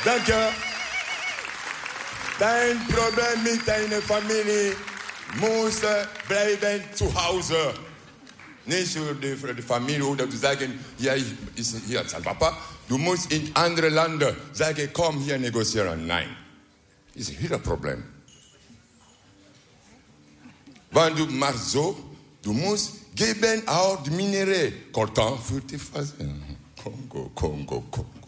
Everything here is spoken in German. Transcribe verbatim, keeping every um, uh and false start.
Danke. Dein Problem mit deiner Familie muss bleiben zu Hause. Nicht für die, für die Familie oder zu sagen, hier ist hier ist Papa. Du musst in andere Länder sagen, komm hier negozieren. Nein. Das ist hier ein Problem. Wenn du machst so, du musst geben auch die Minerais. Coltan für die Phase. Kongo, Kongo, Kongo.